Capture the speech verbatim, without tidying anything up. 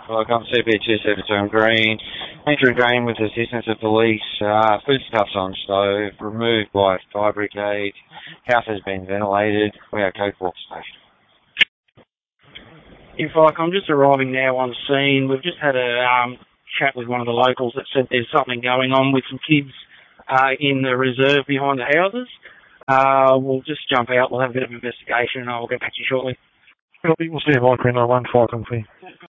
Welcome, C P two seventy-two Green. Entering Green with assistance of police. Uh, foodstuffs on stove. Removed by fire brigade. House has been ventilated. We are Coke Walk Station. In fact, I'm just arriving now on scene. We've just had a um, chat with one of the locals that said there's something going on with some kids uh, in the reserve behind the houses. Uh, we'll just jump out. We'll have a bit of investigation and I'll get back to you shortly. We'll see you, Mike Green, on one five,